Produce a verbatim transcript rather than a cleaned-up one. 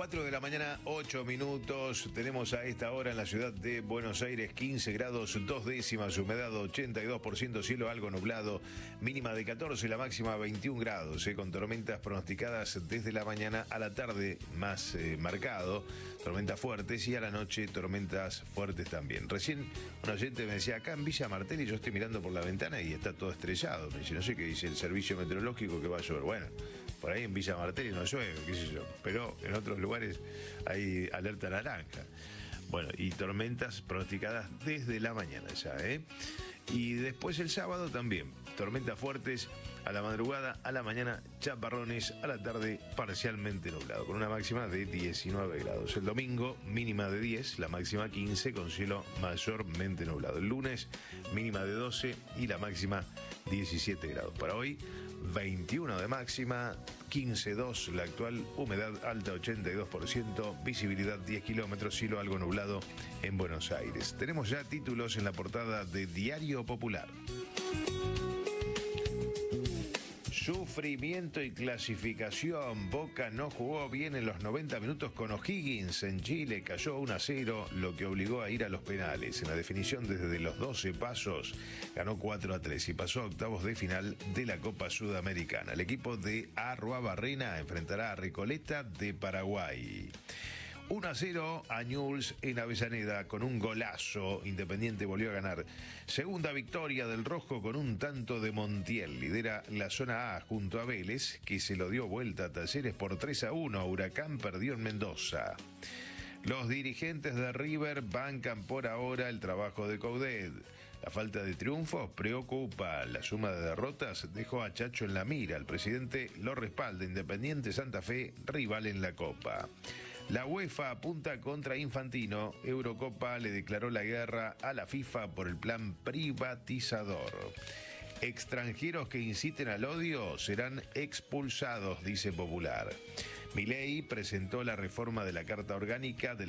cuatro de la mañana, ocho minutos. Tenemos a esta hora en la ciudad de Buenos Aires quince grados, dos décimas, humedad ochenta y dos por ciento, cielo algo nublado, mínima de catorce, la máxima veintiún grados, eh, con tormentas pronosticadas desde la mañana a la tarde más eh, marcado, tormentas fuertes, y a la noche tormentas fuertes también. Recién un oyente me decía, acá en Villa Martelli yo estoy mirando por la ventana y está todo estrellado. Me dice, no sé qué dice el servicio meteorológico que va a llover. Bueno, por ahí en Villa Martelli no llueve, qué sé yo, pero en otros lugares hay alerta naranja. Bueno, y tormentas pronosticadas desde la mañana ya, ¿eh? Y después el sábado también, tormentas fuertes a la madrugada, a la mañana chaparrones, a la tarde parcialmente nublado, con una máxima de diecinueve grados. El domingo mínima de diez, la máxima quince, con cielo mayormente nublado. El lunes mínima de doce y la máxima diecisiete grados. Para hoy veintiuno de máxima, quince coma dos la actual, humedad alta ochenta y dos por ciento, visibilidad diez kilómetros, cielo algo nublado en Buenos Aires. Tenemos ya títulos en la portada de Diario Popular. Sufrimiento y clasificación. Boca no jugó bien en los noventa minutos con O'Higgins en Chile, cayó uno a cero, lo que obligó a ir a los penales. En la definición desde los doce pasos ganó cuatro a tres y pasó a octavos de final de la Copa Sudamericana. El equipo de Arruabarrena enfrentará a Recoleta de Paraguay. uno a cero a Newell's en Avellaneda con un golazo. Independiente volvió a ganar. Segunda victoria del Rojo con un tanto de Montiel. Lidera la zona A junto a Vélez, que se lo dio vuelta a Talleres por tres a uno. Huracán perdió en Mendoza. Los dirigentes de River bancan por ahora el trabajo de Coudet. La falta de triunfos preocupa. La suma de derrotas dejó a Chacho en la mira. El presidente lo respalda. Independiente Santa Fe, rival en la Copa. La UEFA apunta contra Infantino. Eurocopa le declaró la guerra a la FIFA por el plan privatizador. Extranjeros que inciten al odio serán expulsados, dice Popular. Milei presentó la reforma de la Carta Orgánica del